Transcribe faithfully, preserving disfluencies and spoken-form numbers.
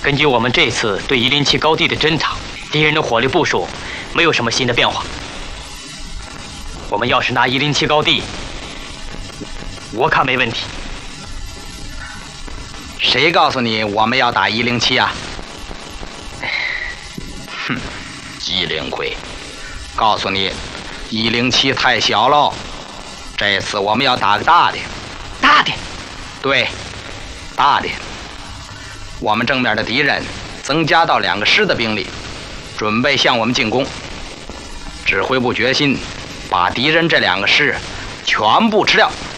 根据我们这次对一零七高地的侦查，敌人的火力部署没有什么新的变化。我们要是拿一零七高地，我看没问题。 谁告诉你我们要打一零七啊？哼，纪灵魁，告诉你，一零七太小喽。这次我们要打个大的。 大的？ 对，大的。我们正面的敌人增加到两个师的兵力，准备向我们进攻。指挥部决心把敌人这两个师全部吃掉。